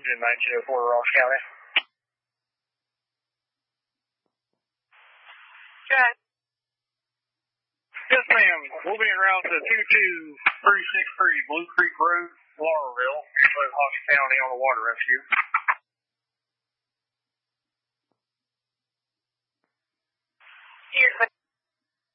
engine 904 Ross County. Okay. Yes, ma'am. We'll be en route to 22363 Blue Creek Road, Laurelville, Hodge County on a water rescue.